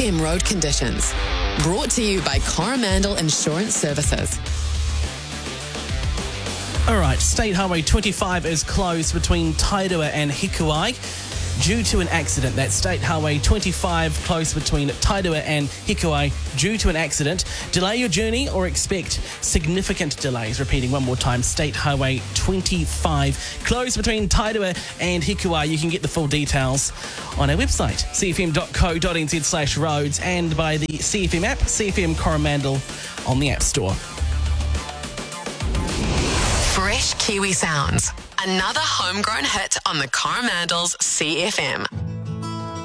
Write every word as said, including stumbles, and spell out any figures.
M road conditions. Brought to you by Coromandel Insurance Services. All right, State Highway twenty-five is closed between Tairua and Hikuai due to an accident. That's State Highway twenty-five closed between Tairua and Hikuai due to an accident. Delay your journey or expect significant delays. Repeating one more time, State Highway twenty-five closed between Tairua and Hikuai. You can get the full details on our website, c f m dot co dot n z slash roads, and by the C F M app, C F M Coromandel on the App Store. Fresh Kiwi sounds. Another homegrown hit on the Coromandel's C F M.